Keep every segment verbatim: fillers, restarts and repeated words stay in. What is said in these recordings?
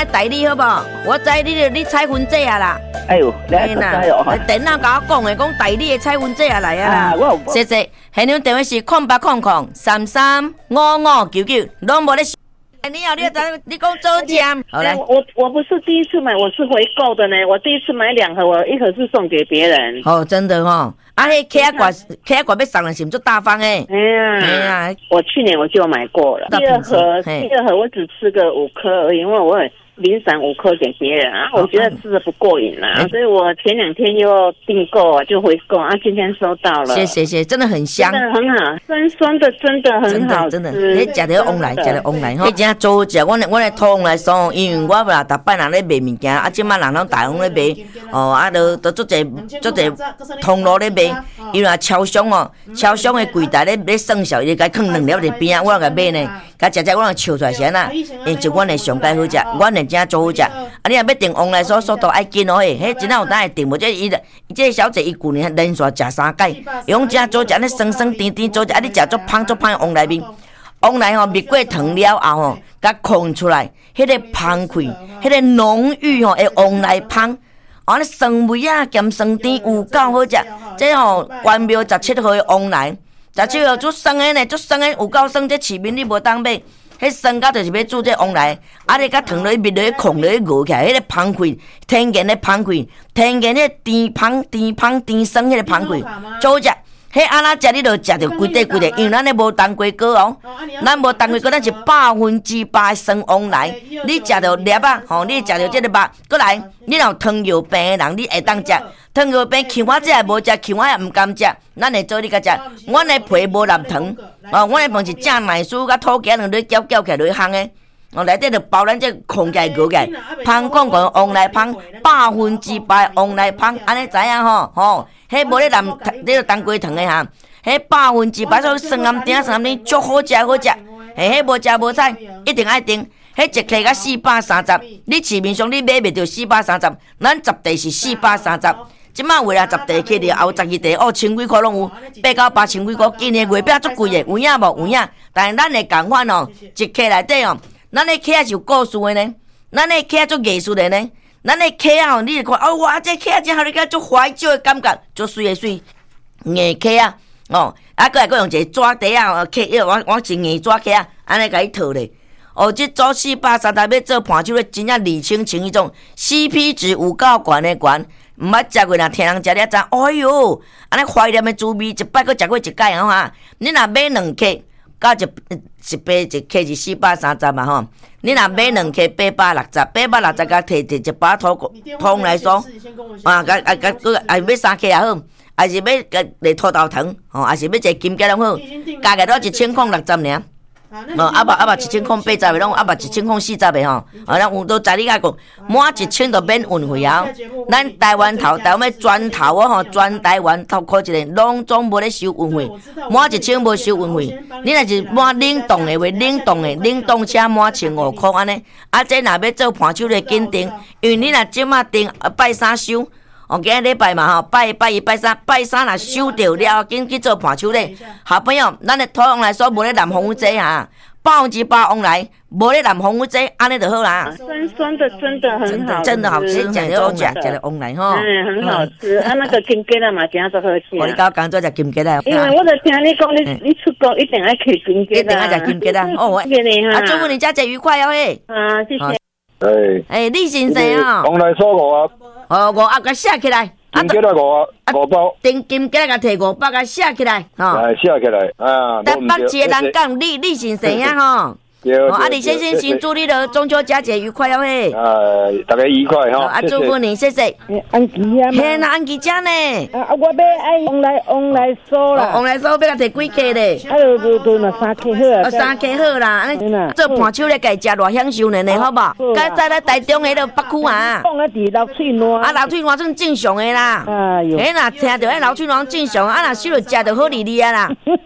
来代理好不好？我知你着你彩云姐啊啦。 哎呦，你还知哦？ 电脑甲我讲的，讲代理的彩云姐啊来啊啦。 我谢谢。现场电话是空八空空三三五五九九，拢无咧。你好，你好，你讲周家。好来， 我我不是第一次买，我是回购的呢。我第一次买两盒，我一盒是送给别人。 哦，真的哦。啊，迄 K 啊罐 ，K 啊罐要送的是不是大方诶？ 哎呀，哎呀，我去年我就买过了。第二盒，第二盒我只吃个五颗而已，因为我零散五颗给别人啊，我觉得吃的不过瘾啦、啊，所以我前两天又订购啊，就回购啊，今天收到了。 谢谢谢，真的很香， 真的很好，酸酸的，真的很好吃。 真的，你食着往来，食着往来吼。你真做食，我我来讨往来送，因为我啦，逐摆人咧卖物件，啊，即摆人拢大量咧卖，哦，啊，都都足侪足侪通路咧卖，因为超商哦，超商的柜台咧咧算小，伊甲放两粒伫边啊，我甲买呢，甲食食我若笑出来是安那，因就阮的上介好食，阮的真做好食。啊，你若要订往来所速度爱紧哦嘿，迄真正有当会订无？这伊伊这小姐伊旧年连续食三届，用真做食，安尼酸酸甜甜做食，啊，你食足芳足芳往来面，往来吼蜜过糖了后吼，甲控出来，迄个芳气，迄个浓郁吼，会往来芳。啊，你酸味啊，兼酸甜有够好食。这吼关庙十七号的往来，十七号足酸的呢，足酸的有够酸，这市面你无当买。迄酸甲就是要煮这往来，啊你甲糖落去蜜落去控落去熬起来，迄个芳气，天然的芳气，天然的甜芳甜芳甜酸迄个芳气，做食。迄安那食你著食着规块规块，因为咱咧无当归果哦，咱无当归果，咱是百分之百的酸往来。你食着粒啊，吼，你食着即个肉，过来，你若有糖尿病的人，你会当食。糖尿病芎仔这也无食，芎仔也毋甘食，咱会做你甲食。阮的皮无含糖，哦，阮的饭是正奶酥甲土鸡两蕊搅搅起来落去烘的，哦，内底就包咱这空起来熬起来，芳讲讲往来芳，百分之百往来芳，安尼知影吼，吼。迄无咧含，你个当归糖的哈，迄百分之百所酸甘甜酸甘甜，足好食好食。嘿，迄无食无菜，一定爱订。迄一克甲四百三十，你市面上你买袂着四百三十，咱十地是四百三十。即摆为了十地起了后十二地哦，千几箍拢有，八到八千几箍。今年月饼足贵的，有影无有影？但是咱的共款哦，一克内底哦，咱的克是有故事的呢，咱的克足艺术的呢。咱的客啊，你就看哦，哇，这客真好，你看足怀旧的感觉，足水的水，硬客啊，哦，啊，过来过用一个纸袋啊，客，我我是硬纸客啊，安尼甲伊套咧。哦，这做四百三十要做盘手咧，真正李清清迄种 C P 值有够悬的悬，毋捌食过，若听人食了知，哎哟，安尼怀念的滋味，一摆佫食过一届啊哈。你若买两克，到一一杯一克是四百三十嘛吼。你若买两克八百六十，八百六十甲摕摕一把土土来说，啊，甲啊甲佫啊要三克也好，还是要甲来土豆糖，吼，还是要一个金桔拢好，加起来都一千块六十尔。哦，啊无啊无一千块八十的拢，啊无一千块四十的吼，啊咱有都知你甲讲，满一千就免运费啊。咱台湾头，台湾全头哦吼，全台湾头考一个，拢总无咧收运费，满一千无收运费。你若是满冷冻的话，冷冻的冷冻车满千五块安尼。啊，这若要做盘手咧紧订，因为你若即马订拜三收。哦，今日礼拜嘛吼，拜拜一拜三，拜三若收着了，紧去做盘手咧。好朋友，咱的土往来所无咧染防腐剂哈，百分之百往来，无咧染防腐剂，安尼就好啦。 酸酸的，真的很好， 真的好吃，食着好食，食着往来吼。 嗯，很好吃。啊，那个金桔嘛，真做好吃。 我你搞工作食金桔啦。 因为我就听你讲，你你出国一定爱吃金桔啦。 一定爱食金桔啦。哦，我。啊，祝福你佳节愉快哦嘿。 啊，谢谢。 诶。 诶，李先生哦。 往来所五啊。 哦，五盒甲写起来。 金桔来五啊，五包。 订金桔甲摕五包甲写起来，吼。 来写起来，啊。 台北市的人讲李李先生呀，吼。哦，啊，李先生，先祝你的中秋佳节愉快哦嘿。 呃，大家愉快哈。 啊，祝福你，谢谢。 安吉啊嘿，那安吉家呢？ 啊，我要爱往来往来收啦。 往来收要甲摕几克咧？ 啊，就就就那三克好啊。 三克好啦，安尼做盘手咧，家食偌享受呢呢，好无？甲在咧台中迄个北区啊。 讲啊，伫老翠兰。 啊，老翠兰算正常的啦。 哎哟。 嘿，若听着迄老翠兰正常，啊，若收着食着好哩哩啊啦。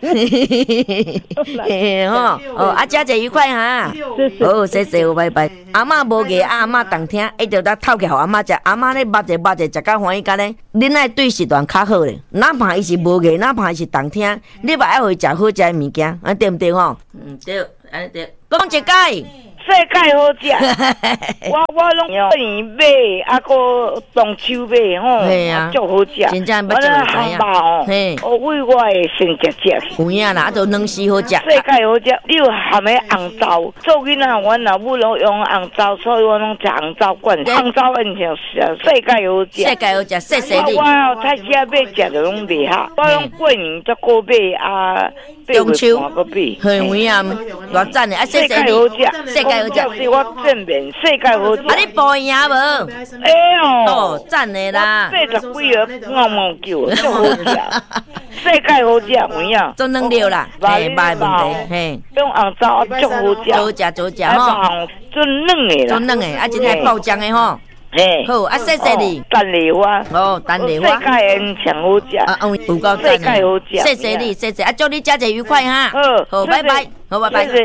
嘿吼，哦，啊，佳节愉快哈。好，谢谢，拜拜。阿嬷无艺，阿嬷当听，一直在透起互阿嬷食。阿嬷咧捌者捌者，食到欢喜干咧。恁爱对时段较好咧，哪怕伊是无艺，哪怕伊是当听，你嘛爱互伊食好食的物件，啊对毋对吼？嗯对，安尼对。讲一解， 世界好食。我我拢过年买，啊个中秋买吼， 系啊， 足好食。 真正要食就知影。 嘿，我为我的先食食。 有影啦，啊，都两时好食。 世界好食，你有含的红枣。做囡仔，阮老母拢用红枣，所以我拢食红枣罐。红枣很像世界好食。 世界好食，细细哩。 我哦，菜市仔买食就拢袂合，我拢过年才过买啊。 中秋， 很有影，偌赞的，啊，细细哩。世界好食， 是我正面世界好食。 啊，你报赢无？ 哎呦， 哦，赞的啦。 八十几个硬毛叫，足好食。世界好食，有影。 做两料啦，嘿，冇问题，嘿。 用红枣足好食。 好食，好食吼。 做嫩的啦。 做嫩的，啊，真系爆浆的吼。 嘿， 好，啊，谢谢你。 蛋梨花。哦， 蛋梨花。 世界人强好食。 啊，嗯，有够赞。 世界好食。 谢谢你，谢谢，啊，祝你食者愉快哈。 好， 好，拜拜，好，拜拜。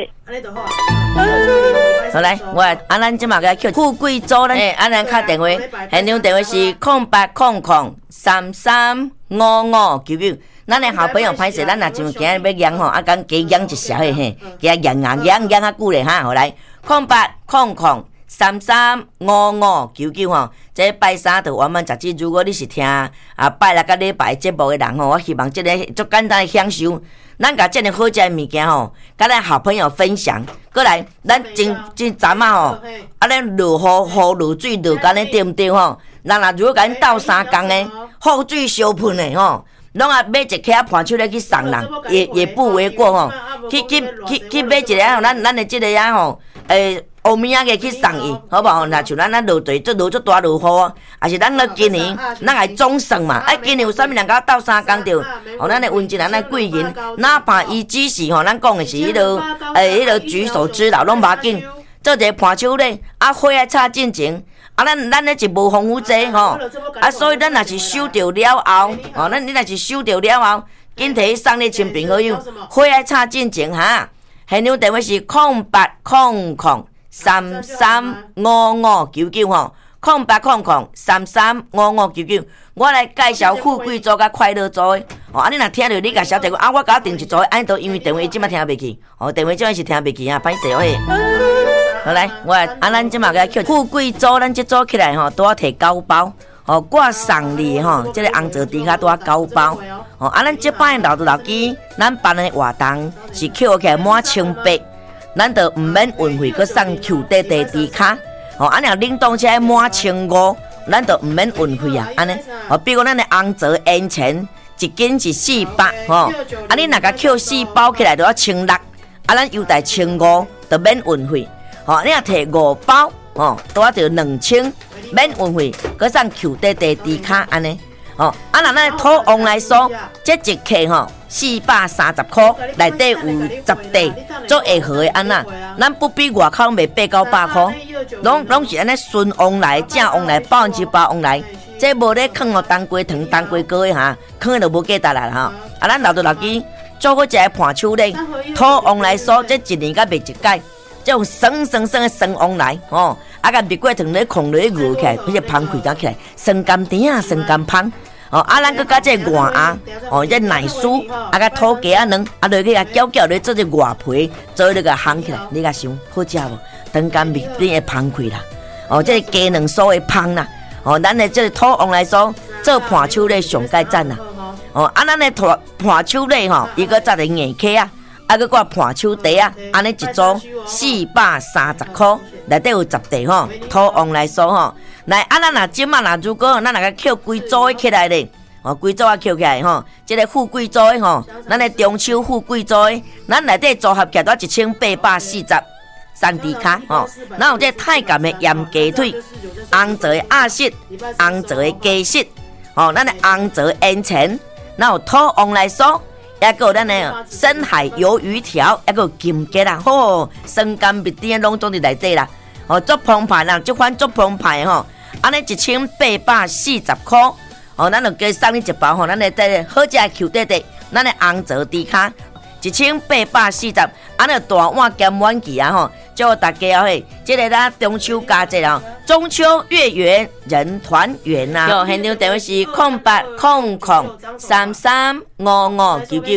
好来，我啊，咱即马个叫富贵组咧，啊，咱敲电话，现场电话是空八空空三三五五九九。咱的好朋友歹势，咱若就今日要养吼，啊，讲加养一下嘿嘿，加养养养养啊久咧哈，好来，空八空空。三三五五九九吼，这拜三就完满十指。如果你是听啊拜六个礼拜节目的人吼，我希望这个足简单的享受，咱甲这个好食的物件吼，甲咱好朋友分享。过来，咱真真昨仔吼，啊，咱落雨雨落水落干咧对毋对吼？人若如果甲咱斗三工的，雨水烧喷的吼，拢啊买一颗盘手咧去送人，也也不为过吼。去去去去买一个吼，咱咱的这个呀吼，诶。后面仔个去送伊，好不好？那像咱咱落地，做落做大落雨，也是咱个今年，咱来总算嘛。哎，今年有啥物人甲斗三工着？哦，咱的温情，咱的贵人，哪怕伊只是吼，咱讲的是迄落，诶，迄落举手之劳，拢无要紧。做一个盘手咧，啊，火爱插进前，啊，咱咱咧是无丰富济吼，啊，所以咱若是收着了后，哦，咱你若是收着了后，紧摕去送你亲朋好友，火爱插进前哈。现场电话是空八空空。三三五五九九吼，空八空空三三五五九九，我来介绍富贵组甲快乐组的。哦，啊，你若听到你甲小弟讲啊，我甲定一组，安都因为电话即摆听袂去，哦，电话即摆是听袂去啊，歹势哦嘿。好来，我啊，咱即马个叫富贵组，咱即组起来吼，拄啊摕九包，哦，我送你吼，即个红枣猪脚拄啊九包，哦，啊，咱即摆留着留记，咱办的活动是扣起来满千八。咱就毋免运费，佮送 Q 弟弟猪卡，哦，安尼冷冻起来满千五，咱就毋免运费啊，安尼，哦，比如咱的红枣烟钱一斤是四百，吼，啊，你若甲 Q 四包起来就要千六，啊，咱优待千五，就免运费，哦，你若摕五包，哦，都要就两千，免运费，佮送 Q 弟弟猪卡，安尼。哦，啊，那咱土王来说，这一克吼四百三十块，内底有十块，做会好的安那，咱不比外口卖八九百块，拢拢是安尼纯王来、正王来、百分之百王来，这无咧放哦当归糖、当归糕的哈，放的就无价值啦哈。啊，咱留着留记，做好一个盘手咧，土王来说，这一年甲卖一届，这种酸酸酸的酸王来哦。啊，甲蜜果糖咧控咧热起来，而且芳开得起来，酸甘甜啊，酸甘芳。哦，啊，咱佮加这外鸭，哦，这奶酥，啊，甲土鸡啊卵，啊，落去啊搅搅咧做这外皮，做那个烘起来，你甲想好食无？当干蜜变会芳开啦，哦，这鸡卵酥会芳啦，哦，咱的这土王来说，做盘手咧上盖赞啦，哦，啊，咱的盘盘手咧吼，伊个扎个硬壳啊。啊，佮我盘手茶啊，安尼一组四百三十块，内底有十块吼。土王来说吼，来啊，咱若即马若如果咱若个扣规组的起来咧，哦，规组啊扣起来吼，即个富贵组的吼，咱的中秋富贵组的，咱内底组合起来都一千八百四十三猪卡吼。咱有这太监的盐鸡腿，红枣的鸭舌，红枣的鸡舌，哦，咱的红枣烟肠，咱有土王来说。还有咱的深海鱿鱼条，还有金桔啦，吼，酸甘蜜甜拢总伫内底啦，哦，足澎湃啦，即款足澎湃吼，安尼一千八百四十块，哦，咱就加送你一包吼，咱的这好食的 Q 弟弟，咱的红枣猪卡，一千八百四十，安尼大碗兼碗期啊吼，祝大家嘿，即个咱中秋佳节啊，中秋月圆人团圆呐。有现场电话是空八空空三三五五九九，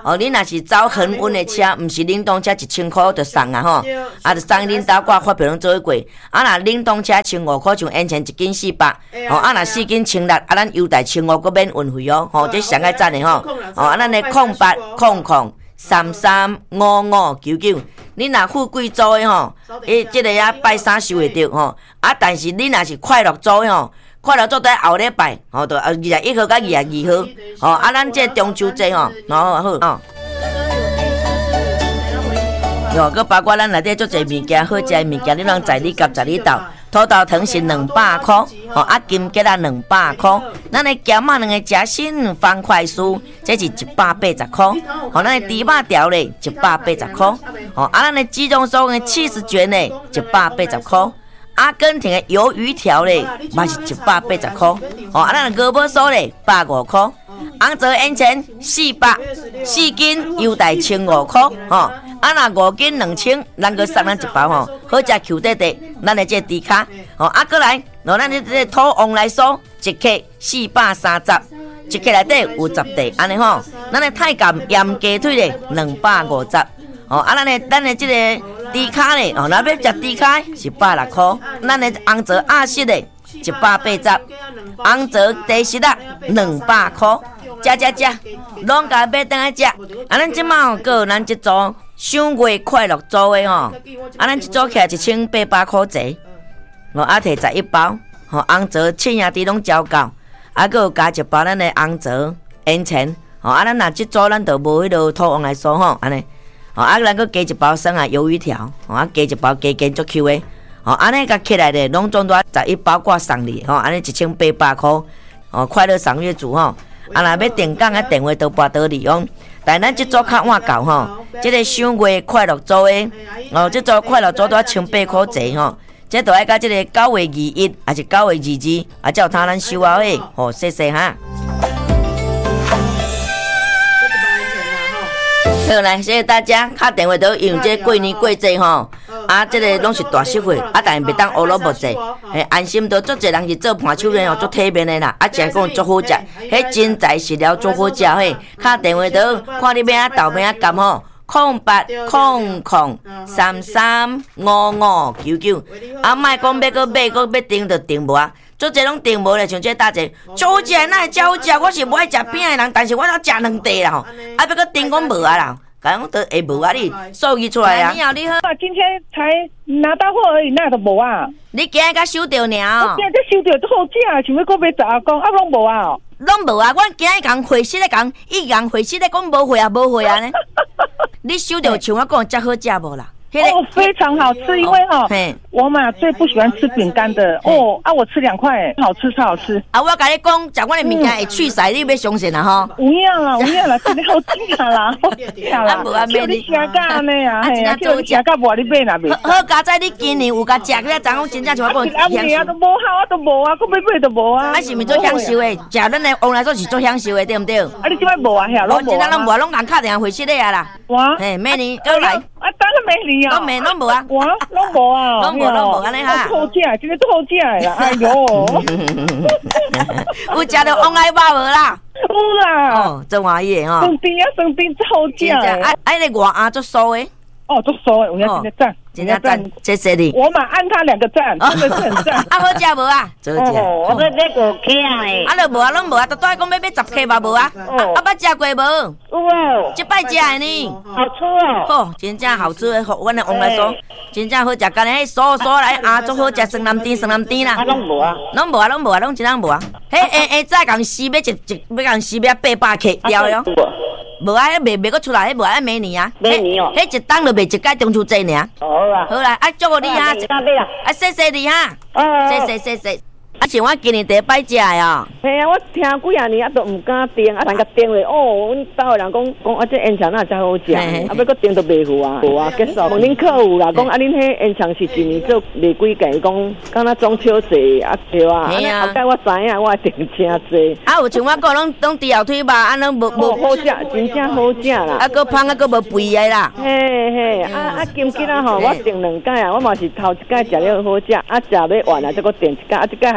哦，你若是走恒温的车，毋是冷冻车，一千块就送啊吼，啊就送恁兜挂发票拢做伙过。啊，若冷冻车千五块，像烟钱一斤四百，哦，啊若四斤千六，啊咱优待千五佫免运费哦，吼，这上个赞的吼，哦，啊咱的空八空空三三五五九九，你若富贵租的吼，伊即个啊拜三收会着吼，啊但是你若是快乐租的吼。快乐做在后礼拜，吼，就二十一号到二十二号，吼，啊，咱这中秋节吼，好好哦。哟，佮包括咱内底足侪物件，好食的物件，你拢在你夹在你斗。土豆糖是两百块，吼，啊，金桔啊两百块，咱的咸仔两个夹心方块酥，这是一百八十块，吼，咱的猪肉条咧一百八十块，吼，啊，咱的鸡肉酥的七十卷咧一百八十块。阿根廷的鱿鱼条咧，嘛是一百八十块。哦，啊，咱的鹅毛酥咧，百五块。红枣烟钱四百，四斤优待千五块。吼，啊，若五斤两千，咱个送咱一包吼，好食 Q 弟弟，咱的这猪卡。哦，啊，过来，哦，咱的这土王来酥，一克四百三十，一克内底有十块，安尼吼。咱的太监盐鸡腿咧，两百五十。哦，啊，咱的咱的这个。猪卡咧，哦，若要食猪卡是百六块，咱的红枣鸭舌咧一百八十，红枣茶舌啊两百块，食食食，拢甲买倒来食。啊，咱即马吼，有咱即组赏月快乐组的吼，啊，咱即组起来一千八百块钱，哦，啊，摕十一包，吼，红枣青叶猪拢照够，啊，佮有加一包咱的红枣烟钱，吼，啊，咱若即组咱就无迄落土王来说吼，安尼。哦，啊，咱搁加一包生啊鱿鱼条，哦，啊，加一包加减足 Q 的，哦，安尼甲起来咧，拢总多十一包挂送你，吼，安尼一千八百块，哦，快乐赏月组吼，啊，若要订购啊，电话都拨倒利用，但咱即组较晚到吼，即个赏月快乐组的，哦，即组快乐组都要千八块钱吼，这都爱甲即个九月二一，还是九月二二，啊，才有通咱收后诶，吼，谢谢哈。好来，谢谢大家。敲电话都用这过年过节吼，啊，这个拢是大实惠，啊，但是袂当乌萝卜济，嘿，安心都足侪人是做盘手的吼，做体面的啦，啊，食讲足好食，迄真材实料足好食嘿。敲电话都看你要啊豆要啊甘吼，空八空空三三五五九九，啊，莫讲要搁买，搁要订就订无啊。做这拢订无咧，像这大姐，最好食哪会真好食？我是无爱食饼的人，但是我要食两地啦吼，啊，要搁订讲无啊啦，讲都会无啊你数据出来啊。你好，你好。 啊，今天才拿到货而已，那都无啊。 你今日才收到尔哦。 我今日才收到，都好食，想要搁买十啊公，啊，拢无啊。 拢无啊，阮今日讲回息咧讲，伊讲回息咧讲无回啊，无回啊呢。你收到像我讲，遮好食无啦？ 哦，非常好吃，因为哈，我嘛最不喜欢吃饼干的哦啊，我吃两块，好吃超好吃啊！我甲你讲，食我的物件会脆晒，你要相信啦吼。 有影啦，有影啦，真的好吃啦，好吃啦。 无啊， 叫你食甲安尼啊，嘿啊，叫你食甲无你买哪买？ 好佳在你今年有甲食，你昨讲真正像我讲， 啊，年啊都无好，啊都无啊，搁买买都无啊。 啊，是毋是做享受的？食咱的往来说是做享受的，对毋对？啊， 你即摆无啊？遐拢无啊？ 真正拢无啊，拢共敲电话回息的啊啦。 哇， 嘿，明年过来。 啊，当然没你啊， 拢没拢无啊， 哇，拢无啊， 拢无拢无安尼哈， 好食，真个好食啦，哎呦， 有食到往来肉无啦？ 有啦， 哦，真欢喜吼， 生甜啊，生甜真好食诶， 啊，啊，那外鸭做酥诶， 哦，做酥诶，我要真个赞。 真正赞，谢谢你。 我嘛按他两个赞，真的是很赞。 啊，好食无啊？好食。 我要买五克诶。 啊，就无啊，拢无啊，都都爱讲要买十克嘛无啊？啊，啊，捌食过无？ 有啊。 即摆食诶呢。 好吃哦。 好，真正好吃诶，阮诶王来说，真正好食。干咧，迄酥酥来啊，足好食，酸南甜，酸南甜啦。 啊，拢无啊。 拢无啊，拢无啊，拢真正无啊。迄下下早共四要一一要共四要八百克了了。无啊，迄卖卖阁出来，迄无啊，明年啊。 明年哦。 迄一档就卖一届中秋节尔。 好啦。 好啦，啊，祝福你哈。啊，谢谢你哈。谢谢谢谢。啊，像我今年第一摆食的哦。 嘿啊，我听几啊年啊都唔敢订，啊，但个订咧，哦，阮兜的人讲讲啊，这烟肠哪真好食，啊，要搁订都袂赴啊，无啊，结束。问恁客户啦，讲啊，恁迄烟肠是一年做卖几件？讲敢若中秋节啊，对啊。嘿啊。后盖我知影，我订真济。啊， 有像我讲，拢拢猪后腿肉，啊，拢无无好食，真正好食啦。 啊，搁芳啊，搁无肥的啦。 嘿嘿，啊啊，金桔啊吼，我订两届啊，我嘛是头一届食了好食，啊食要完啊，再搁订一届，啊一届下。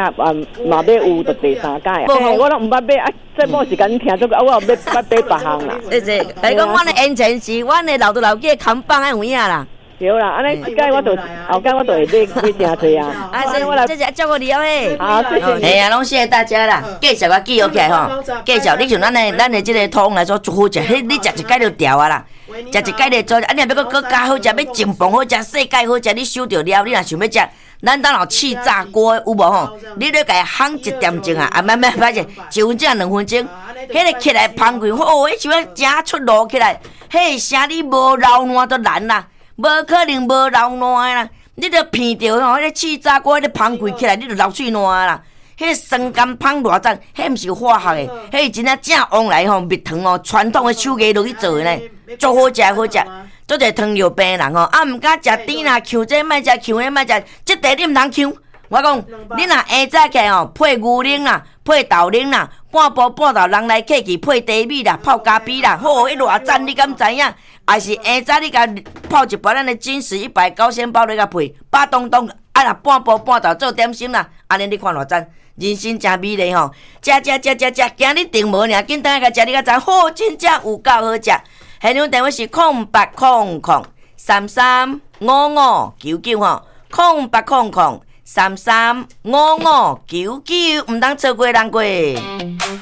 啊嘛要有到第三届啊。我拢毋捌买啊，这某时间听这个，我后尾捌买别项啦。 对对，来讲，阮的演前是阮的老豆老姐扛棒爱有影啦。 对啦，安尼即届我就后届我就会买买真济啊。 啊，所以我来这只照顾你哦嘿。 好，谢谢。 嘿啊，拢谢谢大家啦。介绍我记好起来吼，介绍你像咱的咱的这个汤来说最好食，迄你食一摆就调啊啦。食一摆就做，啊你若要搁更加好食，要真饭好食，世界好食，你收着了，你若想要食。咱当有气炸锅有无吼？你咧家烘一点钟啊，啊慢慢发现一分钟两分钟，迄个起来芳贵，哦，迄像正出炉起来，迄声你无老烂都难啦，无可能无老烂啦。你着闻着吼，迄个气炸锅迄个芳贵起来，你着流水烂啦。迄个酸甘芳偌赞，迄毋是化学的，迄是真正正往来吼蜜糖哦，传统的手艺落去做的呢，足好食好食。做者糖尿病人吼，啊毋敢食甜啦，呛这莫食，呛迄莫食，即块你毋通呛。我讲，你若下早起来吼，配牛奶啦，配豆奶啦，半晡半豆人来客去配茶米啦，泡咖啡啦，吼，迄偌赞你敢知影？还是下早你甲泡一包咱的金石一百高纤包你甲配，巴东东，啊若半晡半豆做点心啦，安尼你看偌赞，人生真美丽吼！食食食食食，今日订无尔，紧等下甲食你甲知，好，真正有够好食。现场电话是空八空空三三五五九九吼，空八空空三三五五九九，唔当错过人过。